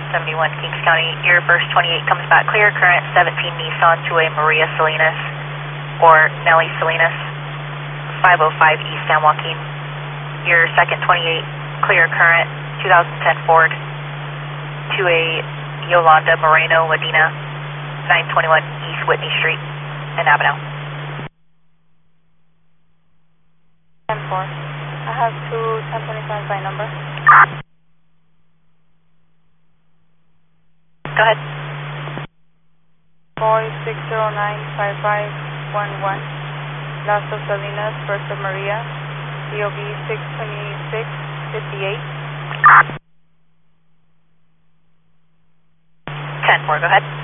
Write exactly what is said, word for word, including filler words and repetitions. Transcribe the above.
of seventy-one, Kings County. Airburst twenty-eight comes back clear. Current seventeen Nissan to a Maria Salinas or Nelly Salinas. five oh five East San Joaquin. Your second twenty-eight clear current twenty ten Ford to a Yolanda Moreno Medina, nine twenty-one East Whitney Street in Avenel. ten four. I have two ten twenty-seven by number. Go ahead. Boy six zero nine five five one one. Las Dos Salinas, First of Maria. D O B six twenty-six fifty-eight. ten four, go ahead.